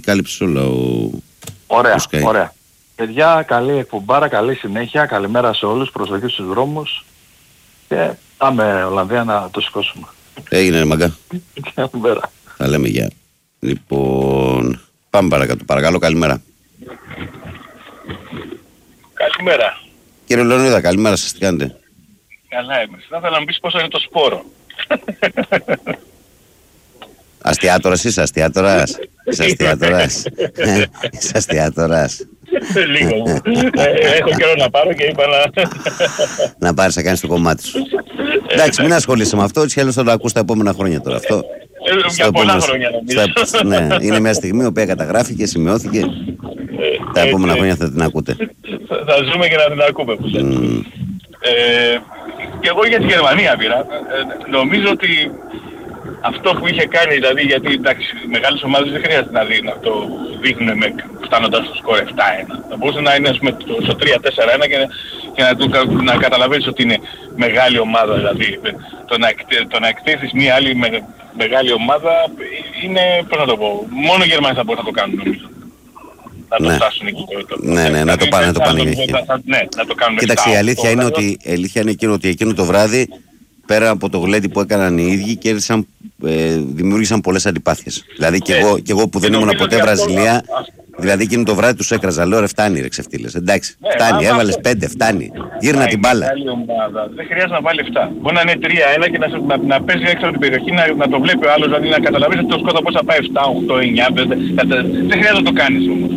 κάλυψες όλα Ωραία, ωραία. Παιδιά, καλή εκπομπάρα, καλή συνέχεια. Καλημέρα σε όλους, προσοχή στους δρόμους. Και πάμε Ολλανδία να το σηκώσουμε. Έγινε ρε μαγκά. Καλημέρα. Θα λέμε γεια. Λοιπόν, πάμε παρακάτω. Παρακαλώ, καλημέρα. Καλημέρα. Κύριε Λεωνίδα, καλημέρα σας, τι κάνετε? Καλά είμαστε. Θα ήθελα να μου πεις πόσο είναι το σπόρο. Αστιάτορας είσαι, αστιάτορας. Είσαι αστιάτορας. Είσαι αστιάτορας. Λίγο. Έχω καιρό να πάρω και είπα να πάρεις να κάνεις το κομμάτι σου. Εντάξει, μην ασχολείσαι με αυτό, έτσι άλλως θα το ακούς τα επόμενα χρόνια τώρα. Αυτό. Για πολλά χρόνια νομίζω. Ναι, είναι μια στιγμή η οποία καταγράφηκε, σημειώθηκε. Τα επόμενα χρόνια θα την ακούτε. Θα ζούμε και να την ακούμε. Και εγώ για τη Γερμανία πήρα. Νομίζω ότι αυτό που είχε κάνει, δηλαδή, γιατί εντάξει, οι μεγάλες ομάδες δεν χρειάζεται να το δείχνουν φτάνοντας στο σκορ 7-1. Θα μπορούσε να είναι, ας πούμε, στο 3-4-1 και να καταλαβαίνεις ότι είναι μεγάλη ομάδα, δηλαδή. Το να εκτίθεις μια άλλη μεγάλη ομάδα είναι, πώς να το πω, μόνο οι Γερμανοί θα μπορούν να το κάνουν, νομίζω. Να το φτάσουν εκεί. Ναι, να το πάνε εκεί. Ναι, να το κάνουν. Κοίταξε, η αλήθεια είναι ότι εκείνο το βράδυ, πέρα από το γλέντι που έκαναν οι ίδιοι, δημιούργησαν πολλές αντιπάθειες. Δηλαδή και εγώ που δεν ήμουν ποτέ Βραζιλία, δηλαδή εκείνο το βράδυ τους έκραζα. Λέω ρε φτάνει ρε ξεφτύλες. Εντάξει, φτάνει, έβαλες 5, φτάνει. Γύρνα την μπάλα. Δεν χρειάζεται να βάλει 7. Μπορεί να είναι 3-1 και να παίζει έξω από την περιοχή, να το βλέπει ο άλλος, δηλαδή να καταλαβαίνει ότι το σκότα πώς θα πάει 7, 8, 9, 5. Δεν χρειάζεται να το κάνεις όμως.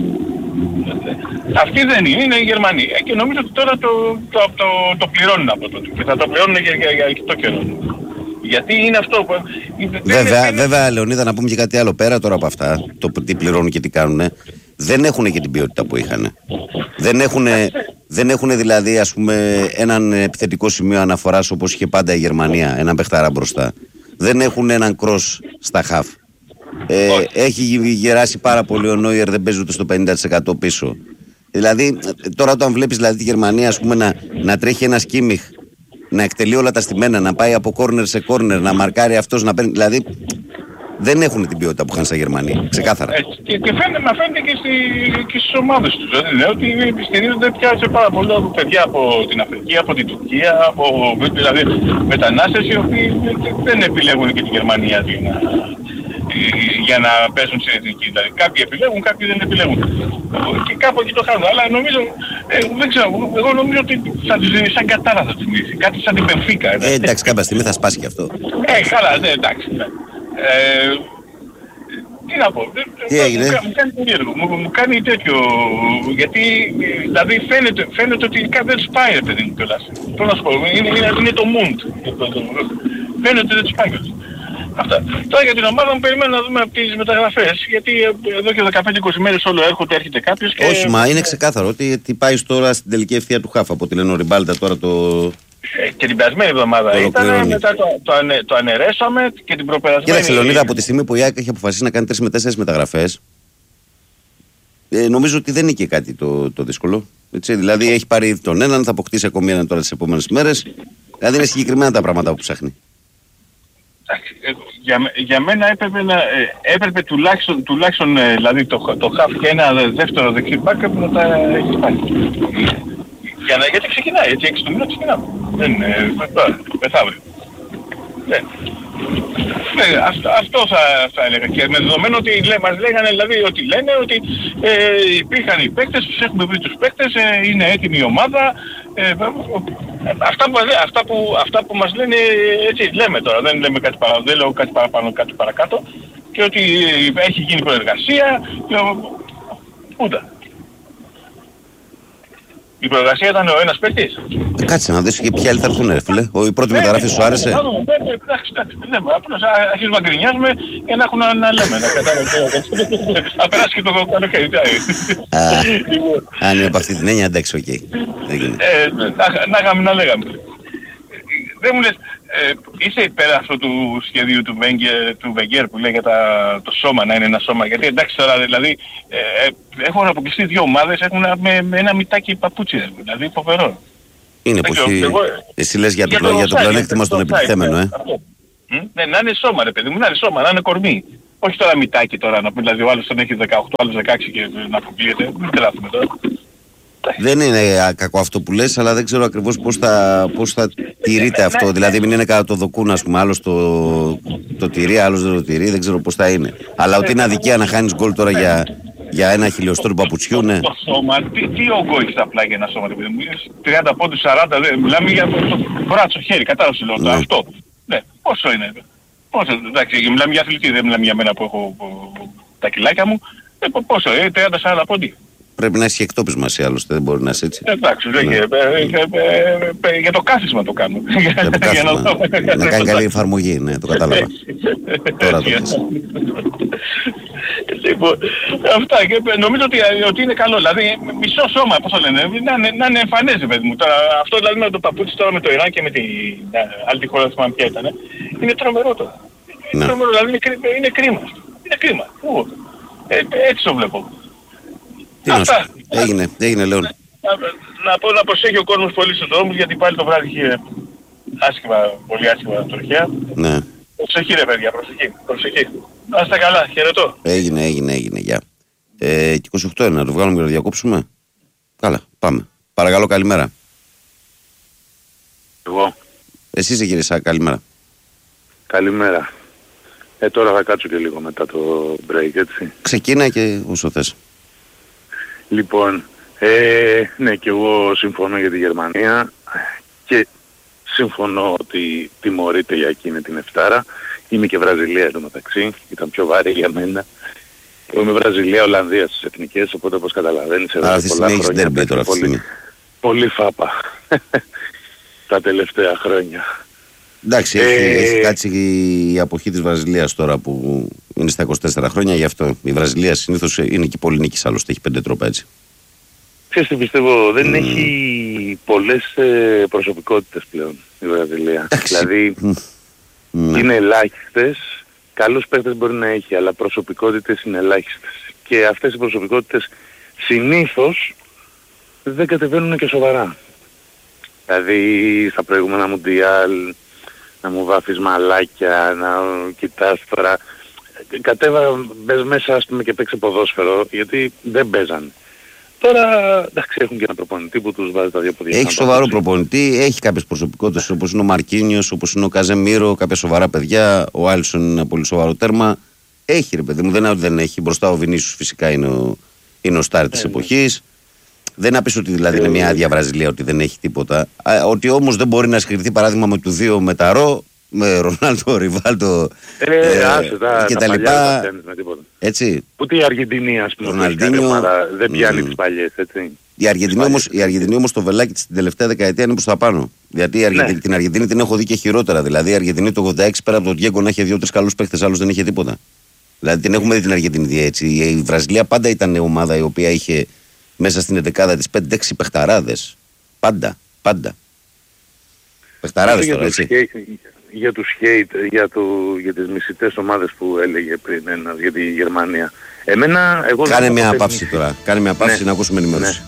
Αυτοί δεν είναι οι Γερμανοί. Και νομίζω ότι τώρα το πληρώνουν από τότε. Και θα το πληρώνουν για το καιρό. Γιατί είναι αυτό που... Βέβαια, Λεωνίδα, να πούμε και κάτι άλλο πέρα τώρα από αυτά, το τι πληρώνουν και τι κάνουν. Δεν έχουν και την ποιότητα που είχαν. Δεν έχουν δηλαδή, ας πούμε, έναν επιθετικό σημείο αναφοράς όπως είχε πάντα η Γερμανία, έναν παιχταρά μπροστά. Δεν έχουν έναν κρος στα χαφ. Έχει γεράσει πάρα πολύ ο Νόιερ, δεν παίζει ούτε στο 50% πίσω. Δηλαδή, τώρα όταν βλέπεις δηλαδή, τη Γερμανία, ας πούμε, να τρέχει ένα Κίμιχ, να εκτελεί όλα τα στημένα, να πάει από κόρνερ σε κόρνερ, να μαρκάρει αυτός, να παίρνει. Δηλαδή, δεν έχουν την ποιότητα που είχαν στα Γερμανία. Ξεκάθαρα. Και φαίνεται και στις ομάδες τους. Δηλαδή, ότι στηρίζονται πια σε πάρα πολλά παιδιά από την Αφρική, από την Τουρκία, δηλαδή μετανάστες οι οποίοι δεν επιλέγουν και τη Γερμανία για να πέσουν στην εθνική. Δηλαδή κάποιοι επιλέγουν, κάποιοι δεν επιλέγουν. Και κάπου εκεί το χάνω. Αλλά νομίζω, δεν ξέρω, εγώ νομίζω ότι σαν κατάρα θα τους μιλήσει. Κάτι σαν την Μπενφίκα. Εντάξει, κάποια στιγμή θα σπάσει και αυτό. Καλά, ναι, εντάξει. Τι να πω, τι έγινε? Μου κάνει περίεργο, μου κάνει τέτοιο, γιατί δηλαδή φαίνεται ότι κάτι δεν σπάει ρε παιδί μου κιόλας. Πώς να σου πω, είναι το Μουντ. Φαίνεται ότι δεν σπάει κιόλας. Αυτά. Τώρα για την ομάδα μου περιμένω να δούμε τις μεταγραφές, γιατί εδώ και 15-20 μέρες όλο έρχεται κάποιος και... Όχι, μα είναι ξεκάθαρο ότι πάει τώρα στην τελική ευθεία του χάφ, από τη λένε ο Ριμπάλτα τώρα το... Και την περασμένη εβδομάδα ήταν, μετά το αναιρέσαμε και την προπερασμένη... Κοίταξε Λεωνίδα, από τη στιγμή που η ΑΕΚ έχει αποφασίσει να κάνει 3 με 4 μεταγραφές, νομίζω ότι δεν είναι και κάτι το δύσκολο. Έτσι, δηλαδή έχει πάρει τον έναν, θα αποκτήσει ακόμη έναν τώρα τις επόμενες μέρες. Δηλαδή είναι συγκεκριμένα τα πράγματα που ψάχνει. Για μένα έπρεπε τουλάχιστον δηλαδή το χαφ και ένα δεύτερο δεξί backup να τα έχει πάρει. Γιατί ξεκινάει, έτσι 6 του μήνα ξεκινάμε. Δεν είναι μεθαύριο. Αυτό θα έλεγα. Και με δεδομένο ότι μας λέγανε δηλαδή ότι λένε ότι υπήρχαν οι παίκτες, τους έχουμε βρει τους παίκτες, είναι έτοιμη η ομάδα. Αυτά που μας λένε έτσι λέμε τώρα, δεν λέμε κάτι παραπάνω, δεν λέω κάτι παραπάνω, κάτι παρακάτω. Και ότι έχει γίνει προεργασία, ούτε. Η προεργασία ήταν ο ένας παίκτης. Κάτσε να δεις και ποιοι άλλοι θα έρθουν ρε φίλε. Η πρώτη μεταγραφή σου άρεσε? Εντάξει, απλώς αρχίζουμε να γκρινιάζουμε για να έχουν να λέμε. Να περάσει και το καλοκαίρι. Αν είναι από αυτή την έννοια, εντάξει, οκ. Να λέγαμε. Δεν μου λες, είσαι υπέρ αυτού του σχεδίου του Βεγγέρ που λέει για το σώμα, να είναι ένα σώμα? Γιατί εντάξει τώρα δηλαδή έχουν αποκλειστεί 2 ομάδες, έχουν με ένα μητάκι παπούτσι, δηλαδή φοβερό. Είναι που εσύ λες για το πλεονέκτημα στον επιτιθέμενο, Ναι, να είναι σώμα ρε παιδί μου, να είναι σώμα, να είναι κορμί. Όχι τώρα μητάκι τώρα, να πούμε, δηλαδή ο άλλος τον έχει 18, άλλος 16 και να αποκλείεται. Μην τρελαθούμε τώρα. Δεν είναι κακό αυτό που λες, αλλά δεν ξέρω ακριβώς πώς θα τηρείται αυτό. Δηλαδή μην είναι κατά το δοκούν, ας πούμε, άλλος το τηρεί, άλλος δεν το τηρεί, δεν ξέρω πώς θα είναι. Αλλά ότι είναι αδικία να χάνεις γκολ τώρα για ένα χιλιοστό του παπουτσιού, ναι. Το σώμα, τι όγκο έχεις απλά για ένα σώμα, παιδί μου. 30 πόντους, 40, μιλάμε για το μπράτσο, χέρι, κατάλαβε λέω, ναι. Αυτό. Ναι, πόσο είναι. Πόσο, εντάξει, μιλάμε για αθλητή, δεν μιλάμε για μένα που έχω τα κιλάκια μου. Πόσο, 30-40 πόντι. Πρέπει να είσαι εκτόπισμα ή άλλωστε, δεν μπορεί να είσαι έτσι. Εντάξει, για το κάθισμα το κάνω. Για το κάθισμα, να κάνει καλή εφαρμογή, ναι, το κατάλαβα. Τώρα το πες. Λοιπόν, αυτά και νομίζω ότι είναι καλό. Δηλαδή μισό σώμα, πώς το λένε, να είναι εμφανές, παιδί μου. Τώρα, αυτό δηλαδή με το παπούτσι τώρα με το Ιράν και με την άλλη χώρα, δεν θυμάμαι ποια ήταν. Είναι τρομερό τώρα. Είναι τρομερό, δηλαδή είναι κρίμα. Είναι κρίμα. Έτσι το βλέπω. Έγινε Λέων. Να προσέχει ο κόσμος πολύ στους δρόμους, γιατί πάλι το βράδυ είχε πολύ άσχημα τροχιά. Ναι. Προσοχή ρε παιδιά, προσοχή. Να είστε καλά, χαιρετώ. Έγινε, γεια. 28 είναι, να το βγάλουμε και να το διακόψουμε. Καλά, πάμε. Παρακαλώ, καλημέρα. Εγώ. Εσύ είσαι κύριε Σάκ, καλημέρα. Καλημέρα. Τώρα θα κάτσω και λίγο μετά το break, έτσι. Ξεκίνα και όσο θες. Λοιπόν, ναι, και εγώ συμφωνώ για τη Γερμανία και συμφωνώ ότι τιμωρείται για εκείνη την εφτάρα. Είμαι και Βραζιλία εδώ μεταξύ, ήταν πιο βαρύ για μένα. Εγώ είμαι Βραζιλία, Ολλανδία στις εθνικές, οπότε όπως καταλαβαίνεις εδώ πολλά χρόνια πολύ φάπα τα τελευταία χρόνια. Εντάξει, έχει κάτσει η αποχή της Βραζιλίας τώρα που είναι στα 24 χρόνια, γι' αυτό η Βραζιλία συνήθως είναι και πολύ νίκης, άλλωστε έχει 5 τρόπα έτσι. Ξέρεις τι πιστεύω, δεν έχει πολλές προσωπικότητες πλέον η Βραζιλία. Δηλαδή είναι ελάχιστες, καλούς παίκτες μπορεί να έχει, αλλά προσωπικότητες είναι ελάχιστες. Και αυτές οι προσωπικότητες συνήθως δεν κατεβαίνουν και σοβαρά. Δηλαδή στα προηγούμενα Μουντιάλ να μου βάφεις μαλάκια, να κοιτάς τώρα. Μπες μέσα ας πούμε και παίξε ποδόσφαιρο, γιατί δεν παίζανε. Τώρα εντάξει έχουν και ένα προπονητή που τους βάζει τα δύο ποδιά. Έχει σοβαρό προπονητή, έχει κάποιες προσωπικότητες όπως είναι ο Μαρκίνιος, όπως είναι ο Καζεμίρο, κάποια σοβαρά παιδιά, ο Άλισον είναι ένα πολύ σοβαρό τέρμα. Έχει ρε παιδί μου, δεν είναι ότι δεν έχει. Μπροστά ο Βινίσιους φυσικά είναι ο στάρ της εποχής. Δεν να πεις ότι δηλαδή είναι μια άδεια Βραζιλία, ότι δεν έχει τίποτα. Ότι όμως δεν μπορεί να συγκριθεί παράδειγμα με του δύο Μεταρό, με Ρονάλντο, Ριβάλτο και τα λοιπά. Έτσι. Ούτε η Αργεντινή ας πούμε δεν πιάνει τις παλιές, έτσι. Η Αργεντινή όμως το βελάκι της την τελευταία δεκαετία είναι προς τα πάνω. Γιατί την Αργεντινή την έχω δει και χειρότερα. Δηλαδή η Αργεντινή το 86 πέρα από τον Διέγκο να είχε 2-3 καλούς παίχτες, άλλους δεν είχε τίποτα. Δηλαδή την έχουμε δει την Αργεντινή έτσι. Η Βραζιλία πάντα ήταν ομάδα η οποία είχε μέσα στην 11η της 5-6 παιχταράδες. Πάντα. Παιχταράδες τώρα, έτσι. Για τους hate, για τις μισητές ομάδες που έλεγε πριν ένας για τη Γερμανία. Κάνε μια παύση τώρα. Κάνε μια παύση να ακούσουμε ενημέρωση.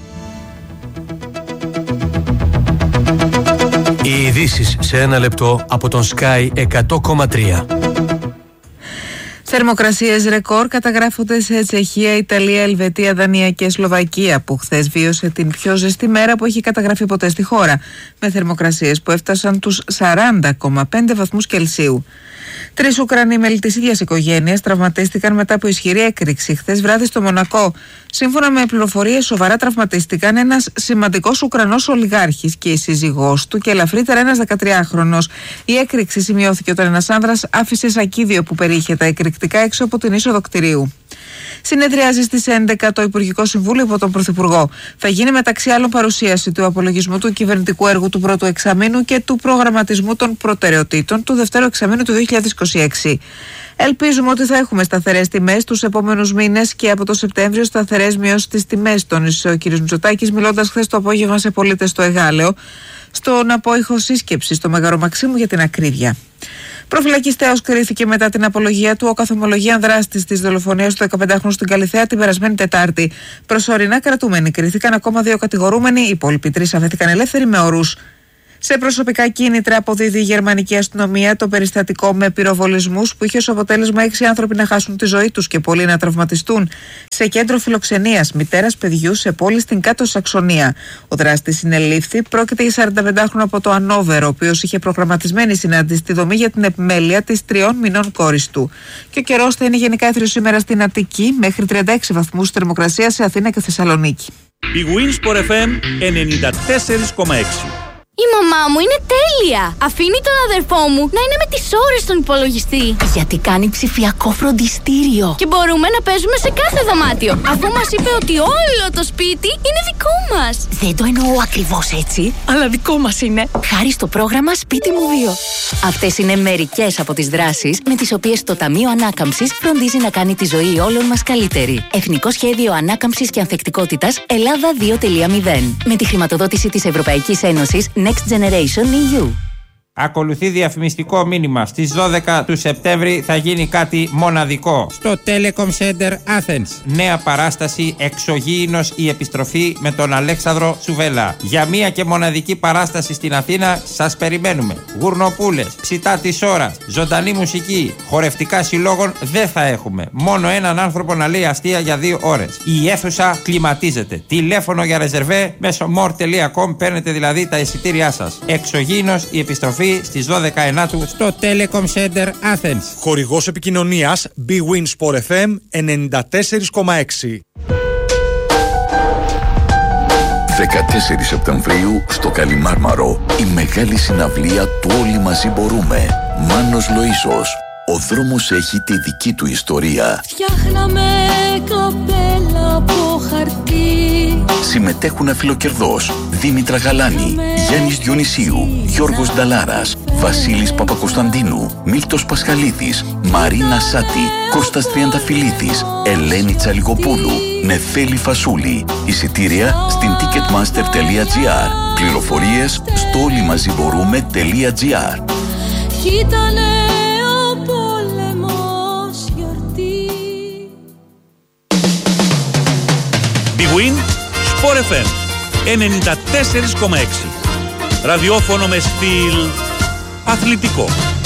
Οι ειδήσεις σε ένα λεπτό από τον Sky 100,3. Θερμοκρασίες ρεκόρ καταγράφονται σε Τσεχία, Ιταλία, Ελβετία, Δανία και Σλοβακία, που χθες βίωσε την πιο ζεστή μέρα που έχει καταγραφεί ποτέ στη χώρα, με θερμοκρασίες που έφτασαν τους 40,5 βαθμούς Κελσίου. 3 Ουκρανοί μέλη της ίδιας οικογένειας τραυματίστηκαν μετά από ισχυρή έκρηξη χθες βράδυ στο Μονακό. Σύμφωνα με πληροφορίες, σοβαρά τραυματίστηκαν ένας σημαντικός Ουκρανός ολιγάρχης και η σύζυγός του και ελαφρύτερα ένας 13χρονος. Η έκρηξη σημειώθηκε όταν ένας άνδρας άφησε σακίδιο που περιείχε τα εκρηκτικά έξω από την είσοδο κτηρίου. Συνεδριάζει στις 11 το Υπουργικό Συμβούλιο από τον Πρωθυπουργό. Θα γίνει μεταξύ άλλων παρουσίαση του απολογισμού του κυβερνητικού έργου του πρώτου εξαμήνου και του προγραμματισμού των προτεραιοτήτων του δεύτερου εξαμήνου του 2026. Ελπίζουμε ότι θα έχουμε σταθερές τιμές τους επόμενους μήνες και από το Σεπτέμβριο σταθερές μειώσεις στις τιμές, τόνισε ο κ. Μητσοτάκης μιλώντας χθες το απόγευμα σε πολίτες στο Εγάλεο, στον απόϊχο σύσκεψη στο Μέγαρο Μαξίμου για την ακρίβεια. Προφυλακιστέως κρίθηκε μετά την απολογία του ο καθομολογίαν δράστης της δολοφονίας του 15χρονου στην Καλιθέα την περασμένη Τετάρτη. Προσωρινά κρατούμενοι κρίθηκαν ακόμα 2 κατηγορούμενοι, οι υπόλοιποι 3 αφέθηκαν ελεύθεροι με όρους Σε προσωπικά κίνητρα αποδίδει η γερμανική αστυνομία το περιστατικό με πυροβολισμούς που είχε ως αποτέλεσμα 6 άνθρωποι να χάσουν τη ζωή τους και πολλοί να τραυματιστούν σε κέντρο φιλοξενίας μητέρας παιδιού σε πόλη στην Κάτω Σαξονία. Ο δράστης συνελήφθη. Πρόκειται για 45χρονο από το Ανόβερο, ο οποίος είχε προγραμματισμένη συνάντηση στη δομή για την επιμέλεια της 3 μηνών κόρης του. Και ο καιρός θα είναι γενικά έθριος σήμερα στην Αττική, μέχρι 36 βαθμούς θερμοκρασία σε Αθήνα και Θεσσαλονίκη. Η Winsport FM 94,6. Η μαμά μου είναι τέλεια! Αφήνει τον αδερφό μου να είναι με τις ώρες στον υπολογιστή. Γιατί κάνει ψηφιακό φροντιστήριο. Και μπορούμε να παίζουμε σε κάθε δωμάτιο. Αφού μας είπε ότι όλο το σπίτι είναι δικό μας. Δεν το εννοώ ακριβώς έτσι, αλλά δικό μας είναι. Χάρη στο πρόγραμμα Σπίτι μου 2. Αυτές είναι μερικές από τις δράσεις με τις οποίες το Ταμείο Ανάκαμψης φροντίζει να κάνει τη ζωή όλων μας καλύτερη. Εθνικό Σχέδιο Ανάκαμψης και Ανθεκτικότητας Ελλάδα 2.0. Με τη χρηματοδότηση της Ευρωπαϊκής Ένωσης Next Generation EU. Ακολουθεί διαφημιστικό μήνυμα. Στις 12 του Σεπτέμβρη θα γίνει κάτι μοναδικό στο Telecom Center Athens. Νέα παράσταση Εξωγήινος η επιστροφή με τον Αλέξανδρο Τσουβέλα. Για μία και μοναδική παράσταση στην Αθήνα σας περιμένουμε. Γουρνοπούλες, ψητά της ώρας, ζωντανή μουσική, χορευτικά συλλόγων δεν θα έχουμε. Μόνο έναν άνθρωπο να λέει αστεία για 2 ώρες. Η αίθουσα κλιματίζεται. Τηλέφωνο για ρεζερβέ μέσω more.com, παίρνετε δηλαδή τα εισιτήριά σας. Εξωγήινος η επιστροφή στις 12 Ενάτου στο Telecom Center Athens. Χορηγός επικοινωνίας Bwin Sport FM 94,6. 14 Σεπτεμβρίου στο Καλιμάρμαρο, η μεγάλη συναυλία του Όλοι Μαζί Μπορούμε. Μάνος Λοΐσος. Ο δρόμος έχει τη δική του ιστορία. Φτιάχναμε καπέλα από χαρτί. Συμμετέχουν αφιλοκερδός Δήμητρα Γαλάνη, Γιάννης Διονυσίου, Γιώργος Νταλάρας, Βασίλης Παπακοσταντίνου, Μίλτος Πασχαλίδης, Μαρίνα Σάτη, Κώστας Τριανταφυλλίδης, Ελένη Τσαλιγοπούλου, Νεφέλη Φασούλη. Εισιτήρια στην ticketmaster.gr. Πληροφορίες στο όλοιμαζιμπορούμε.gr. Bwin Sport FM 94,6. Ραδιόφωνο με στυλ αθλητικό.